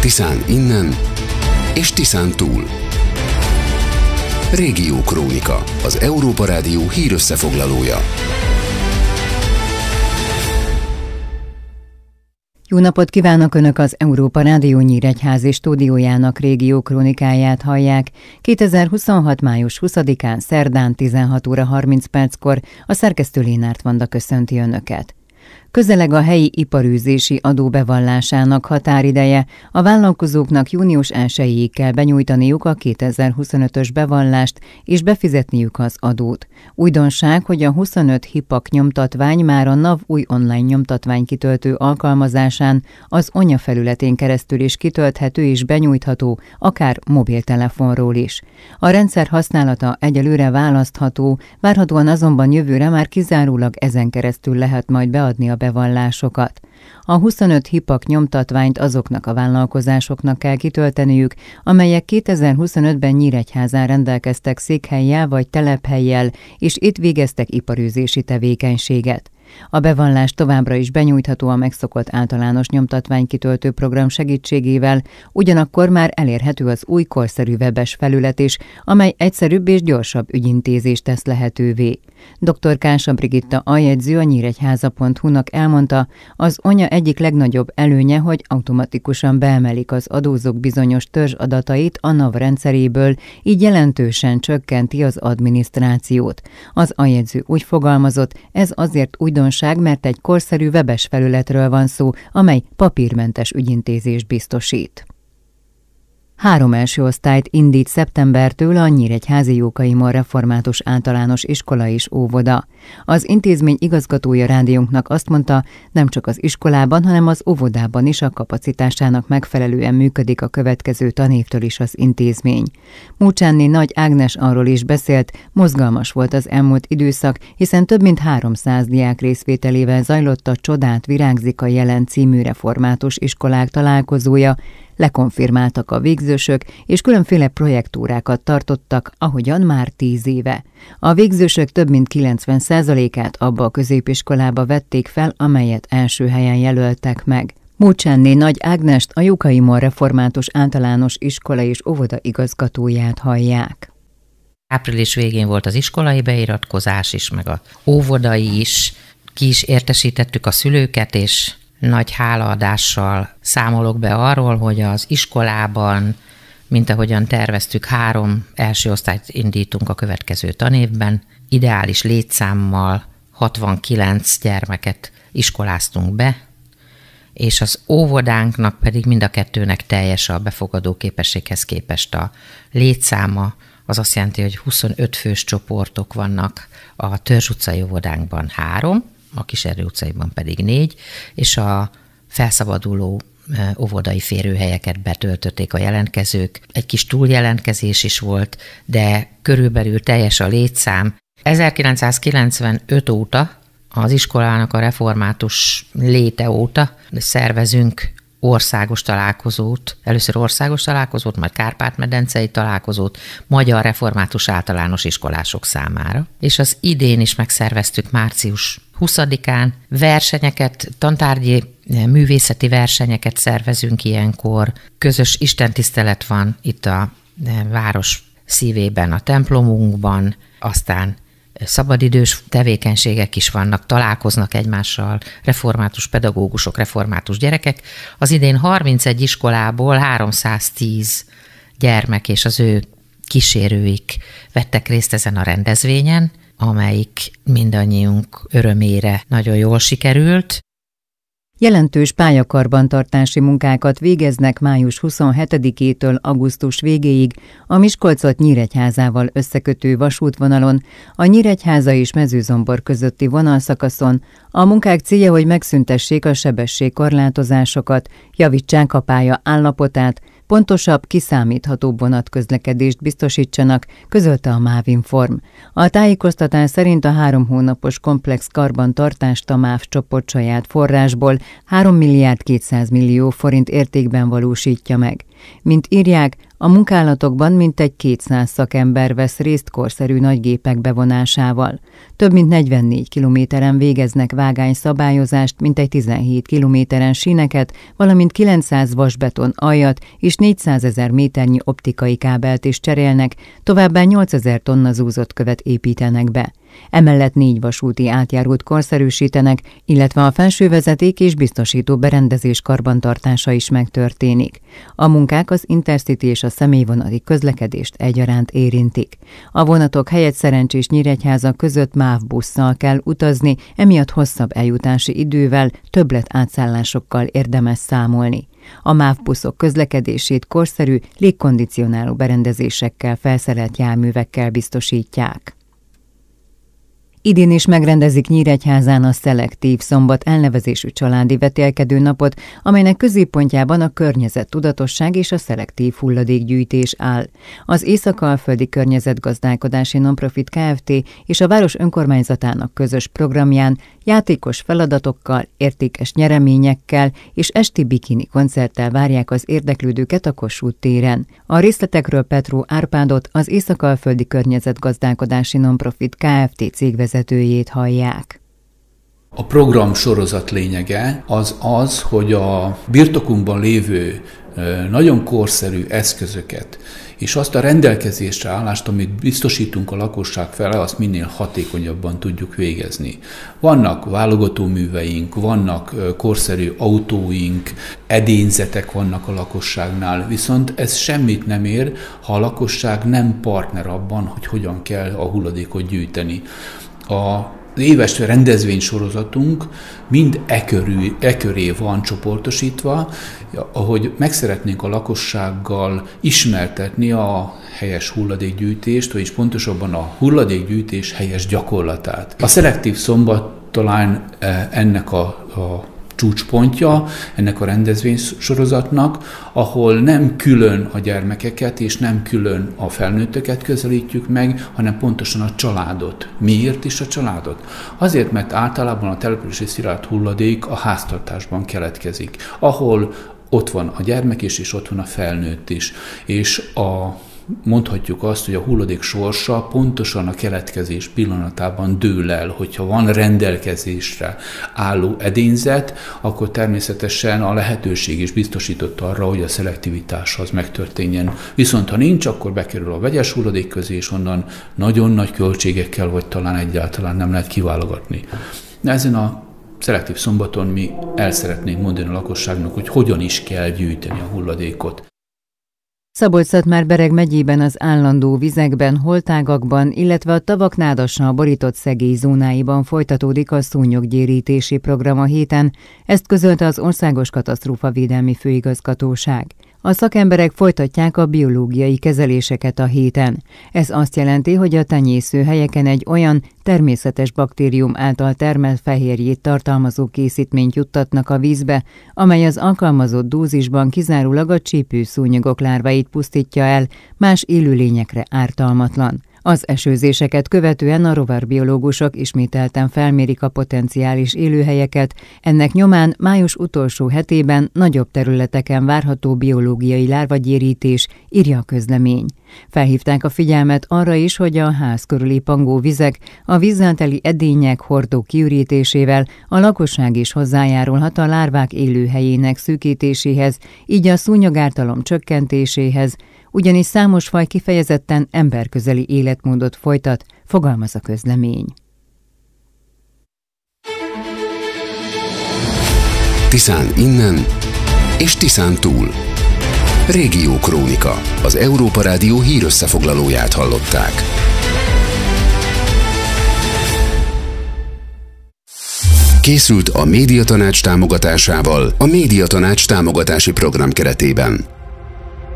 Tiszán innen és Tiszán túl. Régiókrónika, az Európa Rádió hírösszefoglalója. Jó napot kívánok! Önök az Európa Rádió nyíregyházi stúdiójának régiókrónikáját hallják. 2026. május 20-án szerdán 16 óra 30 perckor a szerkesztő Lénárt Vanda köszönti Önöket. Közeleg a helyi iparűzési adó bevallásának határideje, a vállalkozóknak június 1-ig kell benyújtaniuk a 2025-ös bevallást és befizetniük az adót. Újdonság, hogy a 25 HIPAK nyomtatvány már a NAV új online nyomtatvány kitöltő alkalmazásán az Onya felületén keresztül is kitölthető és benyújtható, akár mobiltelefonról is. A rendszer használata egyelőre választható, várhatóan azonban jövőre már kizárólag ezen keresztül lehet majd beadni a bevallásokat. A 25 HIPAK nyomtatványt azoknak a vállalkozásoknak kell kitölteniük, amelyek 2025-ben Nyíregyházán rendelkeztek székhellyel vagy telephellyel, és itt végeztek iparűzési tevékenységet. A bevallás továbbra is benyújtható a megszokott általános nyomtatványkitöltő program segítségével, ugyanakkor már elérhető az új korszerű webes felület is, amely egyszerűbb és gyorsabb ügyintézést tesz lehetővé. Dr. Kása Brigitta aljegyző a nyíregyháza.hu-nak elmondta, az Onya egyik legnagyobb előnye, hogy automatikusan beemelik az adózók bizonyos törzsadatait a NAV rendszeréből, így jelentősen csökkenti az adminisztrációt. Az aljegyző úgy fogalmazott, ez azért újdonság, mert egy korszerű webes felületről van szó, amely papírmentes ügyintézést biztosít. 3 első osztályt indít szeptembertől a Nyíregyházi Jókai Mor Református Általános Iskola és Óvoda. Az intézmény igazgatója rádiónknak azt mondta, nem csak az iskolában, hanem az óvodában is a kapacitásának megfelelően működik a következő tanévtől is az intézmény. Múcsánné Nagy Ágnes arról is beszélt, mozgalmas volt az elmúlt időszak, hiszen több mint 300 diák részvételével zajlott a Csodát virágzik a jelen című református iskolák találkozója, lekonfirmáltak a végzősök, és különféle projektúrákat tartottak, ahogyan már 10 éve. A végzősök több mint 90%-át abba a középiskolába vették fel, amelyet első helyen jelöltek meg. Múcsánné Nagy Ágnest, a Jókai Mor Református Általános Iskola és Óvoda igazgatóját hallják. Április végén volt az iskolai beiratkozás is, meg az óvodai is. Ki is értesítettük a szülőket, és nagy hálaadással számolok be arról, hogy az iskolában, mint ahogyan terveztük, 3 első osztályt indítunk a következő tanévben. Ideális létszámmal 69 gyermeket iskoláztunk be, és az óvodánknak pedig mind a kettőnek teljes a befogadó képességhez képest a létszáma. Az azt jelenti, hogy 25 fős csoportok vannak, a Törzs utcai óvodánkban 3, a Kiserdő utcaiban pedig 4, és a felszabaduló óvodai férőhelyeket betöltötték a jelentkezők. Egy kis túljelentkezés is volt, de körülbelül teljes a létszám. 1995 óta, az iskolának a református léte óta szervezünk országos találkozót, először országos találkozót, majd Kárpát-medencei találkozót magyar református általános iskolások számára. És az idén is megszerveztük március 20-án versenyeket, tantárgyi művészeti versenyeket szervezünk ilyenkor. Közös istentisztelet van itt a város szívében, a templomunkban, aztán szabadidős tevékenységek is vannak, találkoznak egymással református pedagógusok, református gyerekek. Az idén 31 iskolából 310 gyermek és az ő kísérőik vettek részt ezen a rendezvényen, amelyik mindannyiunk örömére nagyon jól sikerült. Jelentős pályakarbantartási munkákat végeznek május 27-től augusztus végéig a Miskolcot Nyíregyházával összekötő vasútvonalon, a Nyíregyháza és Mezőzombor közötti vonalszakaszon. A munkák célja, hogy megszüntessék a sebességkorlátozásokat, javítsák a pálya állapotát, pontosabb, kiszámíthatóbb vonatközlekedést biztosítsanak, közölte a Mávinform. A tájékoztatás szerint a 3 hónapos komplex karbantartást a MÁV csoport saját forrásból 3 milliárd 200 millió forint értékben valósítja meg. Mint írják, A munkálatokban mintegy 200 szakember vesz részt korszerű nagygépek bevonásával. Több mint 44 kilométeren végeznek vágányszabályozást, mintegy 17 kilométeren síneket, valamint 900 vasbeton aljat és 400 000 méternyi optikai kábelt is cserélnek, továbbá 8000 tonna zúzott követ építenek be. Emellett 4 vasúti átjárót korszerűsítenek, illetve a felsővezeték és biztosító berendezés karbantartása is megtörténik. A munkák az Intercity és a személyvonati közlekedést egyaránt érintik. A vonatok helyett Szerencsés Nyíregyháza között MÁV busszal kell utazni, emiatt hosszabb eljutási idővel, többlet átszállásokkal érdemes számolni. A MÁV buszok közlekedését korszerű, légkondicionáló berendezésekkel felszerelt járművekkel biztosítják. Idén is megrendezik Nyíregyházán a Szelektív Szombat elnevezésű családi vetélkedő napot, amelynek középpontjában a környezettudatosság és a szelektív hulladékgyűjtés áll. Az Észak-Alföldi Környezetgazdálkodási Nonprofit Kft. És a város önkormányzatának közös programján játékos feladatokkal, értékes nyereményekkel és esti bikini koncerttel várják az érdeklődőket a Kossuth téren. A részletekről Petró Árpádot, az Észak-Alföldi Környezetgazdálkodási Nonprofit Kft. Cégvezetőjét hallják. A program sorozat lényege az, hogy a birtokunkban lévő nagyon korszerű eszközöket és azt a rendelkezésre állást, amit biztosítunk a lakosság fele, azt minél hatékonyabban tudjuk végezni. Vannak válogatóműveink, vannak korszerű autóink, edényzetek vannak a lakosságnál, viszont ez semmit nem ér, ha a lakosság nem partner abban, hogy hogyan kell a hulladékot gyűjteni. Az éves rendezvénysorozatunk mind e köré van csoportosítva, ahogy meg szeretnénk a lakossággal ismertetni a helyes hulladékgyűjtést, vagyis pontosabban a hulladékgyűjtés helyes gyakorlatát. A Szelektív Szombat talán ennek a csúcspontja ennek a rendezvénysorozatnak, ahol nem külön a gyermekeket és nem külön a felnőtteket közelítjük meg, hanem pontosan a családot. Miért is a családot? Azért, mert általában a települési szilárd hulladék a háztartásban keletkezik, ahol ott van a gyermek is, és ott van a felnőtt is. És mondhatjuk azt, hogy a hulladék sorsa pontosan a keletkezés pillanatában dől el. Hogyha van rendelkezésre álló edényzet, akkor természetesen a lehetőség is biztosított arra, hogy a szelektivitás az megtörténjen. Viszont ha nincs, akkor bekerül a vegyes hulladék közé, és onnan nagyon nagy költségekkel, vagy talán egyáltalán nem lehet kiválogatni. Ezen a Szelektív Szombaton mi el szeretnénk mondani a lakosságnak, hogy hogyan is kell gyűjteni a hulladékot. Szabolcs-Szatmár-Bereg megyében az állandó vizekben, holtágakban, illetve a tavak nádassal borított szegély zónáiban folytatódik a szúnyoggyérítési program a héten, ezt közölte az Országos Katasztrófavédelmi Főigazgatóság. A szakemberek folytatják a biológiai kezeléseket a héten. Ez azt jelenti, hogy a tenyészőhelyeken egy olyan természetes baktérium által termelt fehérjét tartalmazó készítményt juttatnak a vízbe, amely az alkalmazott dózisban kizárólag a csípőszúnyogok lárváit pusztítja el, más élőlényekre ártalmatlan. Az esőzéseket követően a rovarbiológusok ismételten felmérik a potenciális élőhelyeket, ennek nyomán május utolsó hetében nagyobb területeken várható biológiai lárvagyérítés, írja a közlemény. Felhívták a figyelmet arra is, hogy a ház körüli pangóvizek, a vízzel teli edények, hordók kiürítésével a lakosság is hozzájárulhat a lárvák élőhelyének szűkítéséhez, így a szúnyogártalom csökkentéséhez, ugyanis számos faj kifejezetten emberközeli életmódot folytat, fogalmaz a közlemény. Tiszán innen és Tiszán túl. Régiókrónika, az Európa Rádió hírösszefoglalóját hallották. Készült a Médiatanács támogatásával a Médiatanács támogatási program keretében.